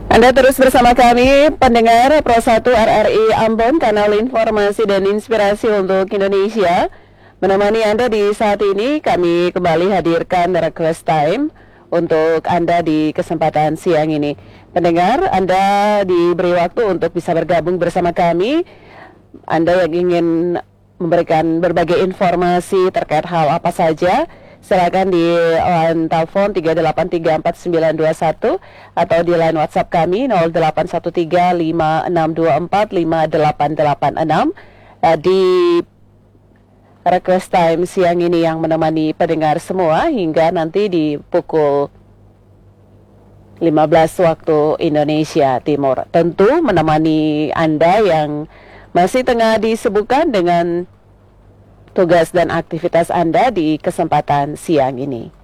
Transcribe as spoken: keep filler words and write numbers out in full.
Anda terus bersama kami, pendengar Pro satu R R I Ambon, kanal informasi dan inspirasi untuk Indonesia. Menemani Anda di saat ini, kami kembali hadirkan Request Time untuk Anda di kesempatan siang ini. Pendengar, Anda diberi waktu untuk bisa bergabung bersama kami. Anda yang ingin memberikan berbagai informasi terkait hal apa saja, silakan di line telepon tiga delapan tiga empat sembilan dua satu atau di line WhatsApp kami nol delapan satu tiga lima enam dua empat lima delapan delapan enam. Uh, di Request Time siang ini yang menemani pendengar semua hingga nanti di pukul lima belas waktu Indonesia Timur. Tentu menemani Anda yang masih tengah disibukkan dengan tugas dan aktivitas Anda di kesempatan siang ini.